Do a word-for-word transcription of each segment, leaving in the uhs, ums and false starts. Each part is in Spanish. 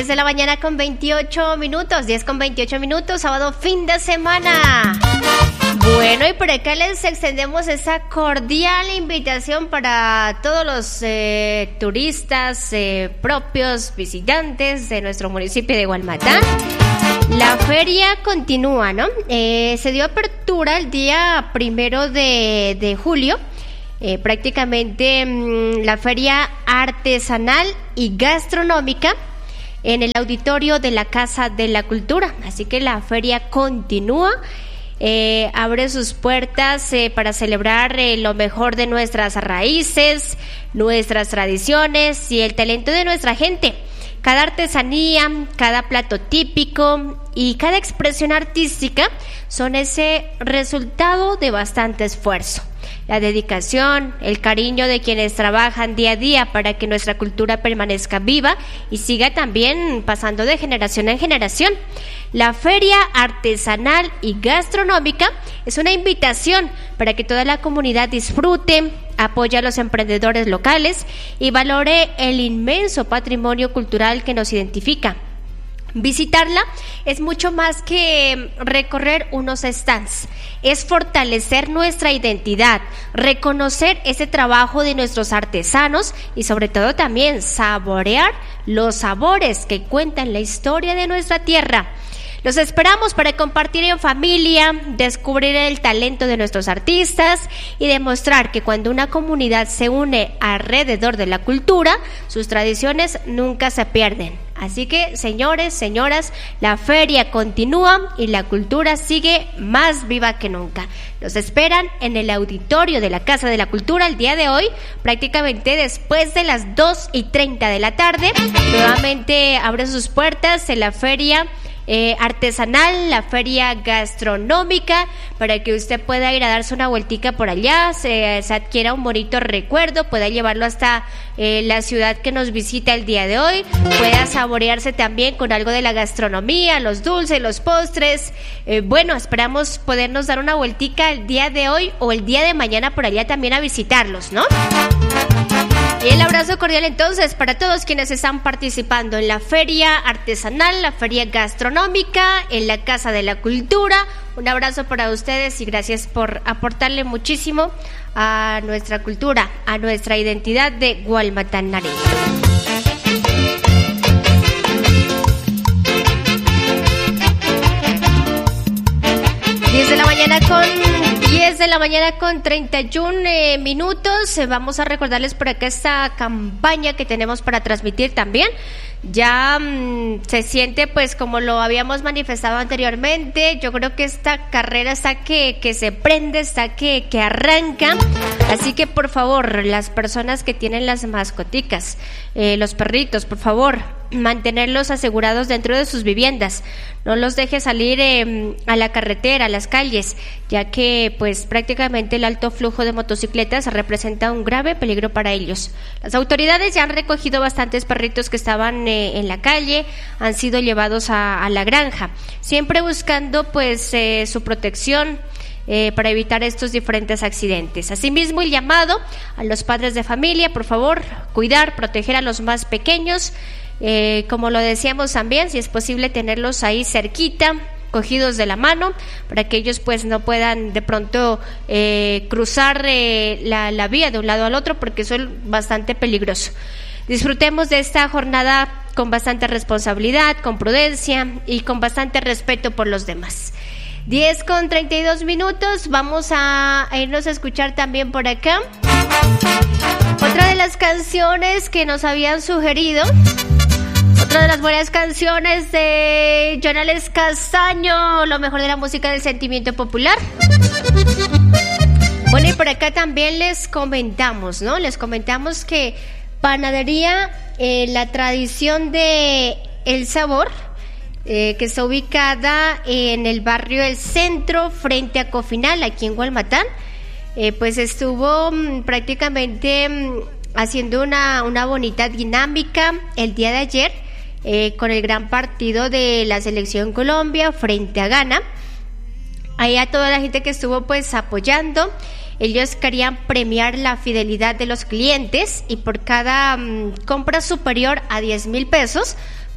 diez de la mañana con veintiocho minutos, diez con veintiocho minutos, sábado fin de semana. Bueno, y por acá les extendemos esa cordial invitación para todos los eh, turistas eh, propios, visitantes de nuestro municipio de Gualmatán. La feria continúa, ¿no? Eh, se dio apertura el día primero de, de julio. Eh, prácticamente mmm, la feria artesanal y gastronómica en el auditorio de la Casa de la Cultura. Así que la feria continúa, eh, abre sus puertas eh, para celebrar eh, lo mejor de nuestras raíces, nuestras tradiciones y el talento de nuestra gente. Cada artesanía, cada plato típico y cada expresión artística son ese resultado de bastante esfuerzo. La dedicación, el cariño de quienes trabajan día a día para que nuestra cultura permanezca viva y siga también pasando de generación en generación. La Feria Artesanal y Gastronómica es una invitación para que toda la comunidad disfrute, apoye a los emprendedores locales y valore el inmenso patrimonio cultural que nos identifica. Visitarla es mucho más que recorrer unos stands, es fortalecer nuestra identidad, reconocer ese trabajo de nuestros artesanos y sobre todo también saborear los sabores que cuentan la historia de nuestra tierra. Los esperamos para compartir en familia, descubrir el talento de nuestros artistas y demostrar que cuando una comunidad se une alrededor de la cultura, sus tradiciones nunca se pierden. Así que, señores, señoras, la feria continúa y la cultura sigue más viva que nunca. Los esperan en el auditorio de la Casa de la Cultura el día de hoy, prácticamente después de las dos y treinta de la tarde. Nuevamente abre sus puertas en la feria Eh, artesanal, la feria gastronómica, para que usted pueda ir a darse una vueltica por allá, se, se adquiera un bonito recuerdo, pueda llevarlo hasta eh, la ciudad que nos visita el día de hoy, pueda saborearse también con algo de la gastronomía, los dulces, los postres. Eh, bueno, esperamos podernos dar una vueltica el día de hoy o el día de mañana por allá también a visitarlos, ¿no? Y el abrazo cordial entonces para todos quienes están participando en la feria artesanal, la feria gastronómica, en la Casa de la Cultura. Un abrazo para ustedes y gracias por aportarle muchísimo a nuestra cultura, a nuestra identidad de Gualmatán Nariño. diez de la mañana con diez de la mañana con treinta y uno eh, minutos. Eh, vamos a recordarles por acá esta campaña que tenemos para transmitir también. Ya mmm, se siente, pues, como lo habíamos manifestado anteriormente. Yo creo que esta carrera está que, que se prende, está que, que arranca. Así que, por favor, las personas que tienen las mascoticas, eh, los perritos, por favor, mantenerlos asegurados dentro de sus viviendas. No los deje salir eh, a la carretera, a las calles, ya que pues prácticamente el alto flujo de motocicletas representa un grave peligro para ellos. Las autoridades ya han recogido bastantes perritos que estaban eh, en la calle, han sido llevados a, a la granja, siempre buscando pues eh, su protección, Eh, para evitar estos diferentes accidentes. Asimismo, el llamado a los padres de familia, por favor, cuidar, proteger a los más pequeños, eh, como lo decíamos también, si es posible tenerlos ahí cerquita, cogidos de la mano, para que ellos pues no puedan de pronto eh, cruzar eh, la, la vía de un lado al otro, porque eso es bastante peligroso. Disfrutemos de esta jornada con bastante responsabilidad, con prudencia y con bastante respeto por los demás. diez con treinta y dos minutos, vamos a irnos a escuchar también por acá otra de las canciones que nos habían sugerido, otra de las buenas canciones de Jonales Castaño, lo mejor de la música del sentimiento popular. Bueno, y por acá también les comentamos, ¿no? Les comentamos que Panadería, eh, la tradición de El Sabor, Eh, que está ubicada en el barrio El Centro, frente a Cofinal, aquí en Gualmatán, eh, pues estuvo mmm, prácticamente mmm, haciendo una, una bonita dinámica el día de ayer, eh, con el gran partido de la selección Colombia frente a Ghana. Ahí a toda la gente que estuvo pues apoyando, ellos querían premiar la fidelidad de los clientes y por cada mmm, compra superior a diez mil pesos,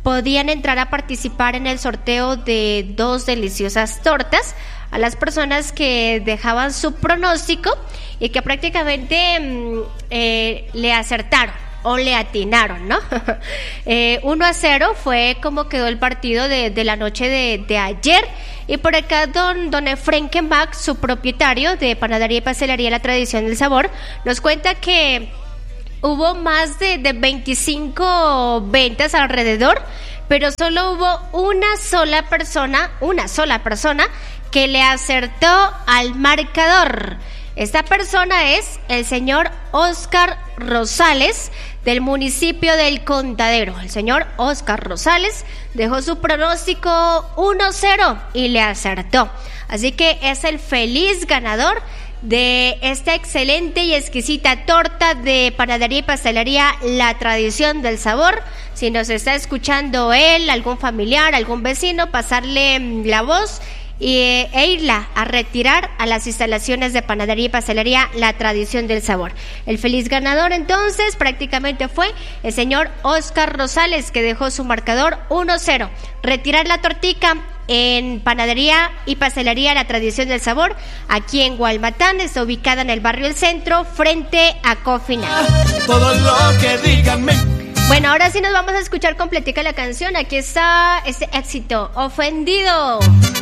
podían entrar a participar en el sorteo de dos deliciosas tortas a las personas que dejaban su pronóstico y que prácticamente mmm, eh, le acertaron o le atinaron, ¿no? eh, uno a cero fue como quedó el partido de, de la noche de, de ayer. Y por acá don, don Efrenkenbach, su propietario de Panadería y Pastelería La Tradición del Sabor, nos cuenta que hubo más de, de veinticinco ventas alrededor, pero solo hubo una sola persona, una sola persona que le acertó al marcador. Esta persona es el señor Oscar Rosales, del municipio del Contadero. El señor Oscar Rosales dejó su pronóstico uno cero y le acertó. Así que es el feliz ganador de esta excelente y exquisita torta de Panadería y Pastelería La Tradición del Sabor. Si nos está escuchando él, algún familiar, algún vecino, pasarle la voz y, e irla a retirar a las instalaciones de Panadería y Pastelería La Tradición del Sabor. El feliz ganador entonces prácticamente fue el señor Oscar Rosales, que dejó su marcador uno cero. Retirar la tortica en Panadería y Pastelería La Tradición del Sabor, aquí en Gualmatán, está ubicada en el barrio El Centro, frente a Cofinal. Todo lo que díganme. Bueno, ahora sí nos vamos a escuchar completica la canción. Aquí está este éxito, Ofendido.